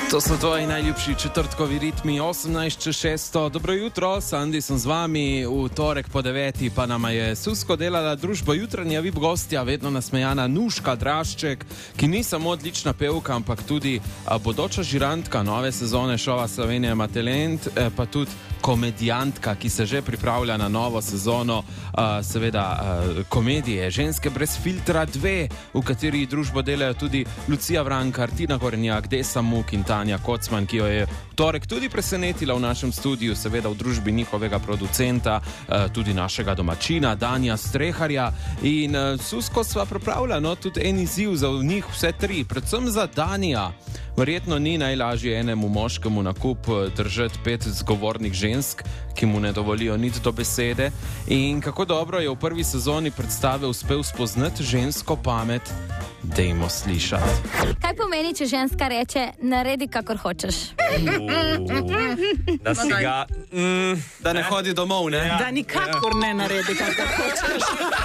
To so tvoji najljubši četrtkovi ritmi, 18:06. Dobro jutro, Sandi sem z vami, v torek po 9. pa nama je Susko delala družbo jutranja VIP gostja, vedno nasmejana Nuška Drašček, ki ni samo odlična pevka, ampak tudi bodoča žirantka nove sezone šova Slovenija ima talent, pa tudi komedijantka, ki se že pripravlja na novo sezono, komedije Ženske brez filtra 2, v kateri družbo delajo tudi Lucija Vrankar, Tina Gorenjak, Desa Muk in Tanja Kocman, ki jo je v torek tudi presenetila v našem studiu, seveda v družbi njihovega producenta, tudi našega domačina, Danja Streharja. In Susko sva pripravila, tudi en izziv za njih vse tri, predvsem za Danija. Verjetno ni najlažje enemu moškemu na kup držati 5 zgovornih žensk, ki mu ne dovolijo niti do besede. In kako dobro je v prvi sezoni predstave uspel spoznati žensko pamet, dajmo slišati. Kaj pomeni, če ženska reče, naredi kakor hočeš? Da si ga... Da ne hodi domov, ne? Ja. Da nikakor ne naredi kakor hočeš.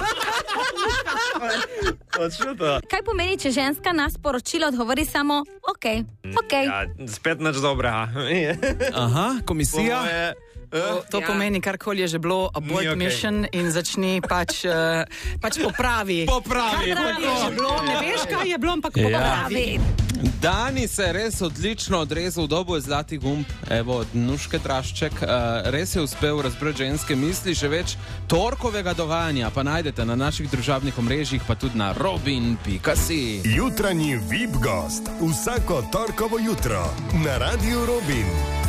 Kaj pomeni, če ženska na sporočilo odgovori samo ok. Ja, spet nič dobrega. Aha, komisija? To pomeni, karkoli je že bilo, abort mission in začni pač popravi. Popravi. Karkoli je že bilo, ne veš, kaj je bilo, ampak popravi. Dani se je res odlično odrezal, dobil je zlati gumb, evo, od Nuške Drašček, res je uspel razbrati ženske misli, še več torkovega dogajanja pa najdete na naših družabnih omrežjih, pa tudi na robin.si. Jutranji VIP gost, vsako torkovo jutro na Radiu Robin.